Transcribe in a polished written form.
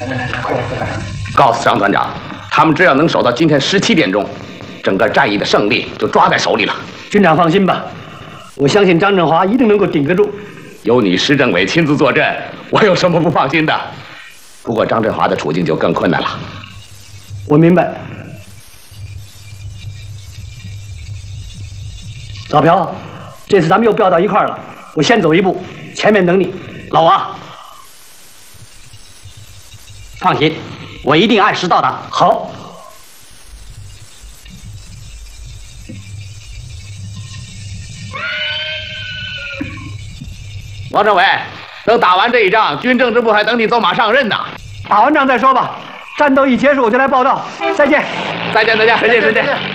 告诉张团长，他们只要能守到今天17点钟，整个战役的胜利就抓在手里了。 军长放心吧，我相信张振华一定能够顶得住。 有你施政委亲自坐镇，我有什么不放心的？不过张振华的处境就更困难了。 我明白。老朴，这次咱们又飙到一块儿了，我先走一步，前面等你。老王， 放心，我一定按时到达。 好。 王政委，等打完这一仗，军政治部还等你走马上任呢。 打完仗再说吧，战斗一结束我就来报道。再见。 再见。